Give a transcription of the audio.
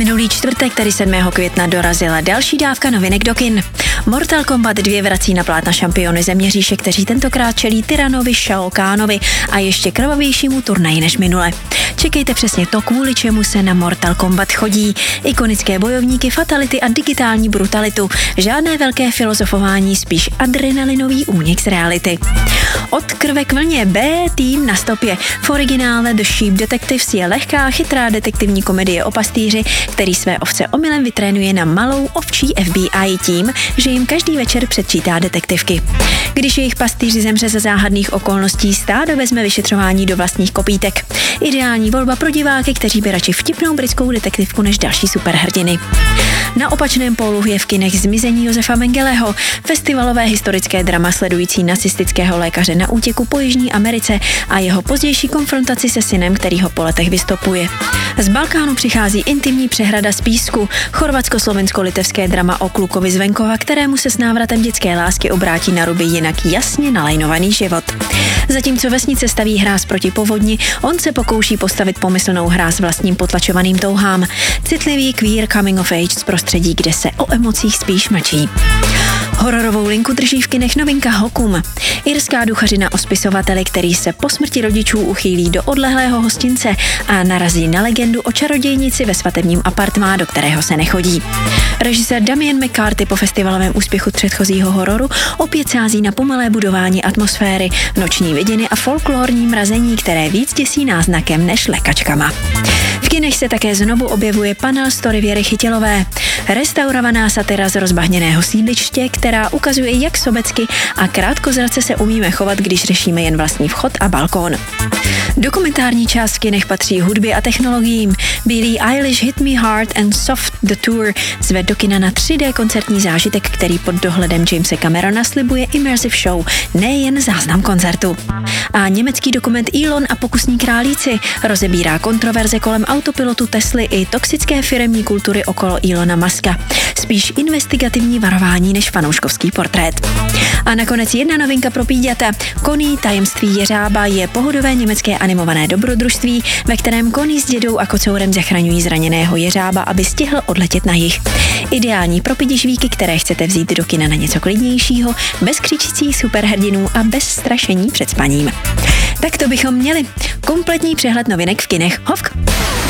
Minulý čtvrtek, tedy 7. května, dorazila další dávka novinek do kin. Mortal Kombat 2 vrací na plátna šampiony zeměříše, kteří tentokrát čelí tyranovi Shao Kahnovi a ještě krvavějšímu turnaji než minule. Čekejte přesně to, kvůli čemu se na Mortal Kombat chodí. Ikonické bojovníky, fatality a digitální brutalitu. Žádné velké filozofování, spíš adrenalinový únik z reality. Od krve k vlně, B tým na stopě. V originále The Sheep Detectives je lehká, chytrá detektivní komedie o pastýři, který své ovce omylem vytrénuje na malou ovčí FBI tím, že jim každý večer předčítá detektivky. Když jejich pastýř zemře za záhadných okolností, stádo vezme vyšetřování do vlastních kopítek. Ideální volba pro diváky, kteří by radši vtipnou britskou detektivku než další superhrdiny. Na opačném pólu je v kinech Zmizení Josefa Mengeleho, festivalové historické drama sledující nacistického lékaře na útěku po Jižní Americe a jeho pozdější konfrontaci se synem, který ho po letech vystopuje. Z Balkánu přichází intimní přehrada z písku, chorvatsko-slovensko-litevské drama o klukovi z venkova, kterému se s návratem dětské lásky obrátí na ruby jinak jasně nalajnovaný život. Zatímco vesnice staví hráz proti povodni, on se pokouší postavit pomyslnou hráz vlastním potlačovaným touhám. Citlivý queer coming of age z prostředí, kde se o emocích spíš mlčí. Hororovou linku drží v kinech novinka Hokum. Irská duchařina o spisovateli, který se po smrti rodičů uchýlí do odlehlého hostince a narazí na legendu o čarodějnici ve svatebním apartmá, do kterého se nechodí. Režisér Damien McCarthy po festivalovém úspěchu předchozího hororu opět sází na pomalé budování atmosféry, noční vidiny a folklorní mrazení, které víc děsí náznakem než lekačkama. V kinech se také znovu objevuje panel story Věry Chytilové. Restaurovaná satyra z rozbahněného sídliště, která ukazuje, jak sobecky a krátkozrace se umíme chovat, když řešíme jen vlastní vchod a balkón. Dokumentární část v kinech patří hudbě a technologiím. Billie Eilish Hit Me Hard and Soft The Tour zve do kina na 3D koncertní zážitek, který pod dohledem Jamese Camerona slibuje immersive show, nejen záznam koncertu. A německý dokument Elon a pokusní králíci rozebírá kontroverze kolem autopilotu Tesly i toxické firemní kultury okolo Elona Muska. Spíš investigativní varování než fanouškovský portrét. A nakonec jedna novinka pro píďata. Connie tajemství jeřába je pohodové německé animované dobrodružství, ve kterém Connie s dědou a kocourem zachraňují zraněného jeřába, aby stihl odletět na jih. Ideální pro pidižvíky, které chcete vzít do kina na něco klidnějšího, bez křičících superhrdinů a bez strašení před spaním. Tak to bychom měli. Kompletní přehled novinek v kinech. Hovk!